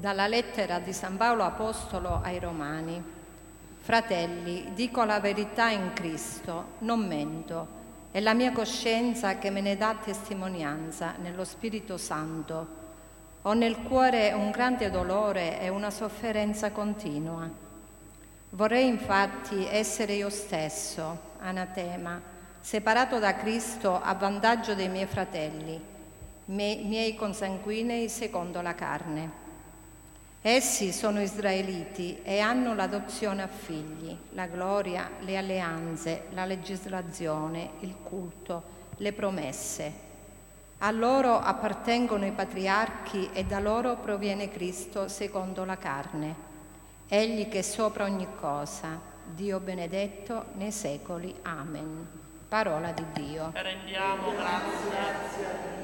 Dalla lettera di San Paolo Apostolo ai Romani. Fratelli, dico la verità in Cristo, non mento. È la mia coscienza che me ne dà testimonianza nello Spirito Santo. Ho nel cuore un grande dolore e una sofferenza continua. Vorrei infatti essere io stesso, anatema, separato da Cristo a vantaggio dei miei fratelli, miei consanguinei secondo la carne. Essi sono israeliti e hanno l'adozione a figli, la gloria, le alleanze, la legislazione, il culto, le promesse. A loro appartengono i patriarchi e da loro proviene Cristo secondo la carne. Egli che è sopra ogni cosa, Dio benedetto nei secoli. Amen. Parola di Dio. Rendiamo grazie.